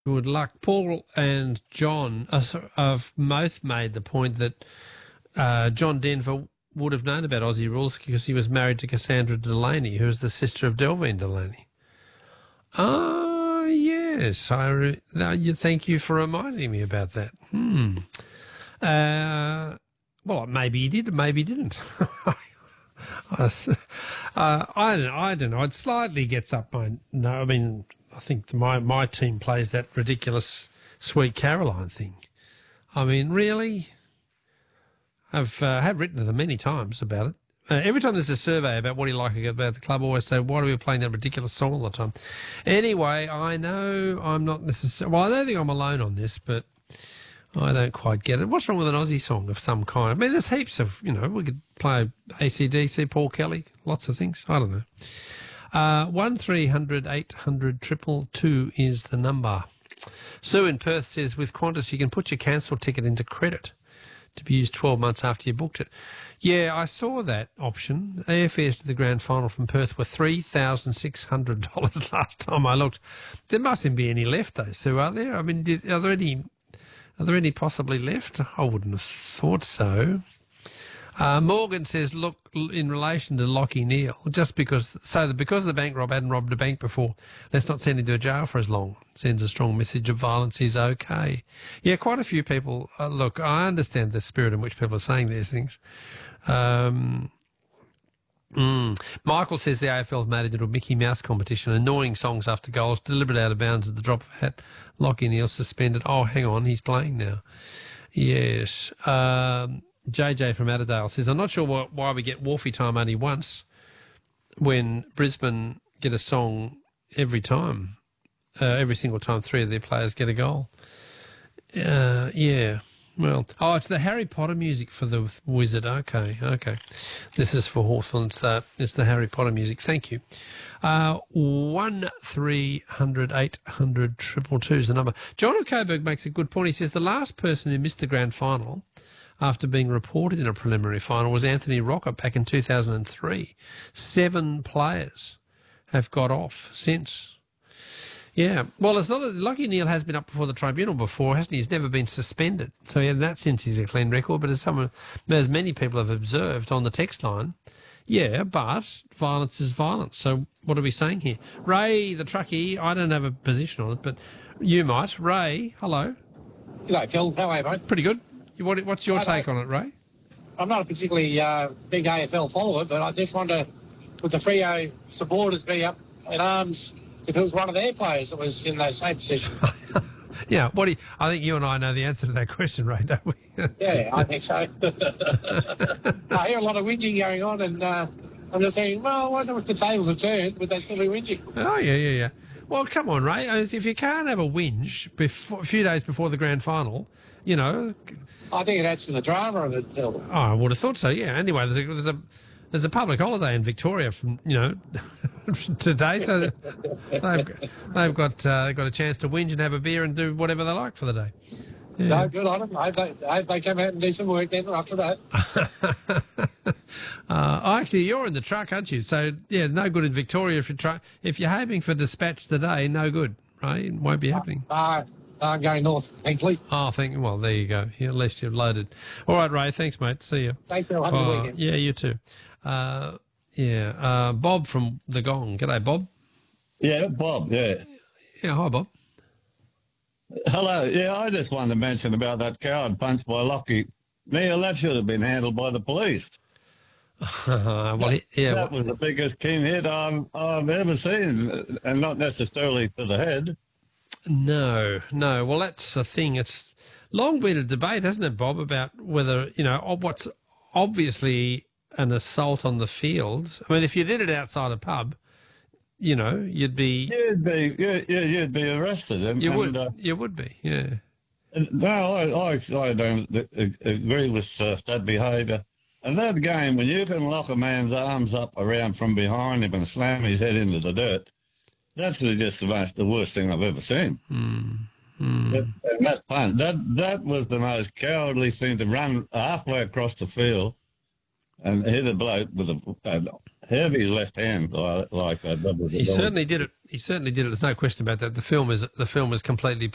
Good luck. Paul and John have both made the point that John Denver would have known about Aussie rules because he was married to Cassandra Delaney, who is the sister of Delvine Delaney. Oh, yes. Thank you for reminding me about that. Well, maybe he did, maybe he didn't. I don't know. It slightly gets up my... No, I mean, I think my team plays that ridiculous Sweet Caroline thing. I mean, really? I've have written to them many times about it. Every time there's a survey about what do you like about the club, I always say, why are we playing that ridiculous song all the time? Anyway, I know I'm not necessarily... Well, I don't think I'm alone on this, but I don't quite get it. What's wrong with an Aussie song of some kind? I mean, there's heaps of, we could play AC/DC, Paul Kelly, lots of things. I don't know. 1300 800 222 is the number. Sue in Perth says, with Qantas, you can put your cancelled ticket into credit to be used 12 months after you booked it. Yeah, I saw that option. Airfares to the grand final from Perth were $3,600 last time I looked. There mustn't be any left, though, Sue, are there? I mean, are there any possibly left? I wouldn't have thought so. Morgan says, look, in relation to Lachie Neale, because the bank rob hadn't robbed a bank before, let's not send him to a jail for as long. Sends a strong message of violence is okay. Yeah, quite a few people, look, I understand the spirit in which people are saying these things. Michael says the AFL have made it into a Mickey Mouse competition, annoying songs after goals, deliberate out of bounds at the drop of a hat. Lachie Neale suspended. Oh, hang on, he's playing now. Yes. JJ from Adderdale says, I'm not sure why we get Wharfie time only once when Brisbane get a song every time, every single time three of their players get a goal. Yeah. Well, it's the Harry Potter music for the Wizard. Okay. This is for Hawthorn. It's the Harry Potter music. Thank you. 1300 800 222 is the number. John of Coburg makes a good point. He says the last person who missed the grand final after being reported in a preliminary final was Anthony Rocker back in 2003. 7 players have got off since. Yeah. Well, it's not Lachie Neale has been up before the tribunal before, hasn't he? He's never been suspended. So in that sense, he's a clean record. But as many people have observed on the text line, yeah, but violence is violence. So what are we saying here? Ray, the truckie, I don't have a position on it, but you might. Ray, hello. G'day, Phil. How are you, mate? Pretty good. What's your take on it, Ray? I'm not a particularly big AFL follower, but I just wonder, would the Freo supporters be up in arms if it was one of their players that was in that same position? Yeah, I think you and I know the answer to that question, Ray, don't we? Yeah, I think so. I hear a lot of whinging going on, and I'm just thinking, well, I wonder if the tables have turned, would they still be whinging? Oh, yeah. Well, come on, Ray. If you can't have a whinge a few days before the grand final, I think it adds to the drama of it, Phil. Oh, I would have thought so, yeah. Anyway, there's a public holiday in Victoria from, today, so they've got a chance to whinge and have a beer and do whatever they like for the day. Yeah. No, good on them. I hope they come out and do some work then after that. Actually, you're in the truck, aren't you? So, yeah, no good in Victoria if you're hoping for dispatch today, no good, right? It won't be happening. I'm going north, thankfully. Oh, well, there you go. Yeah, at least you've loaded. All right, Ray, thanks, mate. See you. Thanks, Phil. Have a good weekend. Yeah, you too. Bob from The Gong. G'day, Bob. Yeah, Bob, yeah. Yeah, hi, Bob. Hello. Yeah, I just wanted to mention about that coward punch by Lachie Neale. That should have been handled by the police. That was the biggest king hit I've ever seen, and not necessarily to the head. No. Well, that's the thing. It's long been a debate, hasn't it, Bob, about whether, what's obviously an assault on the field. I mean, if you did it outside a pub, you'd be... You'd be arrested. You would be, yeah. No, I don't agree with that behaviour. And that game, when you can lock a man's arms up around from behind him and slam his head into the dirt, that's just the worst thing I've ever seen. That was the most cowardly thing, to run halfway across the field and hit a bloke with a heavy left hand like that. He certainly did it. There's no question about that. The film is completely